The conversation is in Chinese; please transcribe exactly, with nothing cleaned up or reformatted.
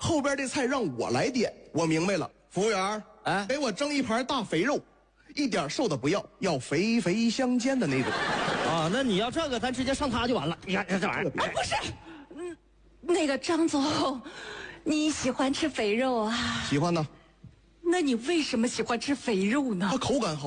后边这菜让我来点。我明白了，服务员，哎，给我蒸一盘大肥肉，一点瘦的不要，要肥肥相间的那种。 啊，那你要这个，咱直接上它就完了。你看这玩意儿， 啊，不是，嗯，那个张总，你喜欢吃肥肉啊？ 喜欢呢。 那你为什么喜欢吃肥肉呢？ 它口感好。